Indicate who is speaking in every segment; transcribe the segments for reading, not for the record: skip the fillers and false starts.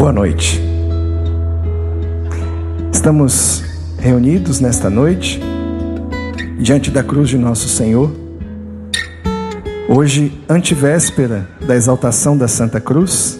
Speaker 1: Boa noite. Estamos reunidos nesta noite diante da cruz de nosso Senhor. Hoje, antevéspera da exaltação da Santa Cruz.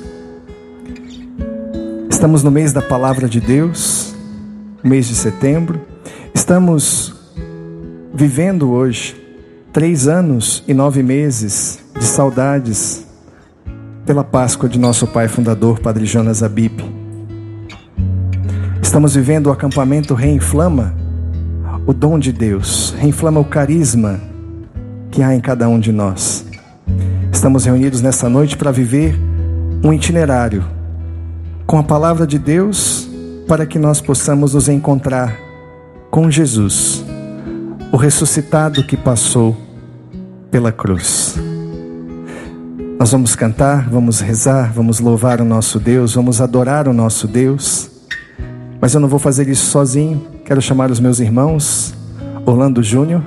Speaker 1: Estamos no mês da Palavra de Deus, mês de setembro. Estamos vivendo hoje 3 anos e 9 meses de saudades pela Páscoa de nosso pai fundador, Padre Jonas Abib. Estamos vivendo o acampamento Reinflama o dom de Deus, reinflama o carisma que há em cada um de nós. Estamos reunidos nessa noite para viver um itinerário com a palavra de Deus, para que nós possamos nos encontrar com Jesus, o ressuscitado que passou pela cruz. Nós vamos cantar, vamos rezar, vamos louvar o nosso Deus, vamos adorar o nosso Deus. Mas eu não vou fazer isso sozinho. Quero chamar os meus irmãos, Orlando Júnior,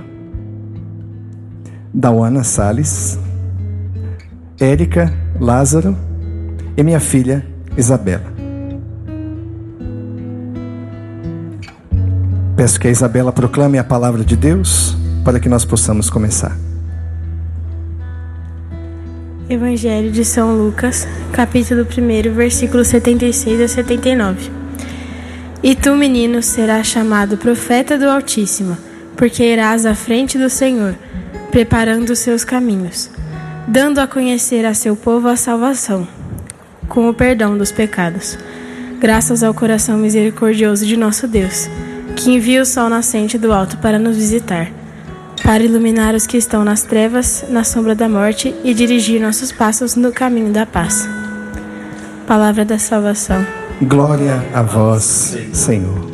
Speaker 1: Dauana Salles, Érica, Lázaro e minha filha Isabela. Peço que a Isabela proclame a palavra de Deus para que nós possamos começar.
Speaker 2: Evangelho de São Lucas, capítulo 1, versículos 76 a 79. E tu, menino, serás chamado profeta do Altíssimo, porque irás à frente do Senhor, preparando os seus caminhos, dando a conhecer a seu povo a salvação, com o perdão dos pecados, graças ao coração misericordioso de nosso Deus, que envia o sol nascente do alto para nos visitar, para iluminar os que estão nas trevas, na sombra da morte, e dirigir nossos passos no caminho da paz. Palavra da salvação.
Speaker 1: Glória a vós, Senhor.